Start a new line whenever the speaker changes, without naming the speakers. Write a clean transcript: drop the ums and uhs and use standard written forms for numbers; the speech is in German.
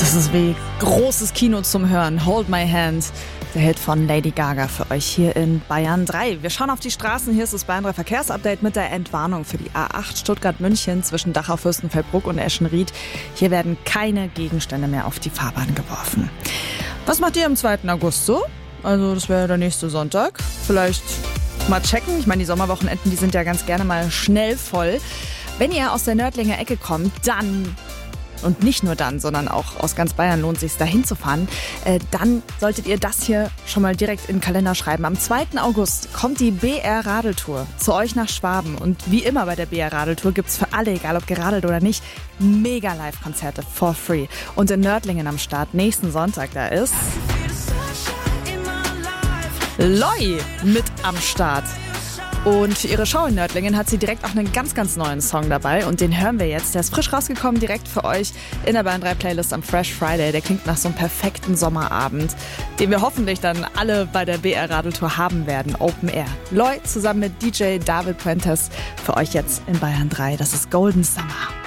Das ist wie großes Kino zum Hören. Hold My Hand, der Hit von Lady Gaga für euch hier in Bayern 3. Wir schauen auf die Straßen. Hier ist das Bayern 3 Verkehrsupdate mit der Entwarnung für die A8 Stuttgart-München zwischen Dachau, Fürstenfeldbruck und Eschenried. Hier werden keine Gegenstände mehr auf die Fahrbahn geworfen. Was macht ihr am 2. August so? Also das wäre der nächste Sonntag. Vielleicht mal checken. Ich meine, die Sommerwochenenden, die sind ja ganz gerne mal schnell voll. Wenn ihr aus der Nördlinger Ecke kommt, dann... Und nicht nur dann, sondern auch aus ganz Bayern lohnt es sich, da hinzufahren. Dann solltet ihr das hier schon mal direkt in den Kalender schreiben. Am 2. August kommt die BR-Radeltour zu euch nach Schwaben. Und wie immer bei der BR-Radeltour gibt es für alle, egal ob geradelt oder nicht, mega Live-Konzerte for free. Und in Nördlingen am Start nächsten Sonntag, da ist Loi mit am Start. Und für ihre Show in Nördlingen hat sie direkt auch einen ganz, ganz neuen Song dabei. Und den hören wir jetzt. Der ist frisch rausgekommen, direkt für euch in der Bayern 3 Playlist am Fresh Friday. Der klingt nach so einem perfekten Sommerabend, den wir hoffentlich dann alle bei der BR-Radeltour haben werden. Open Air. Loi zusammen mit DJ David Puentes für euch jetzt in Bayern 3. Das ist Golden Summer.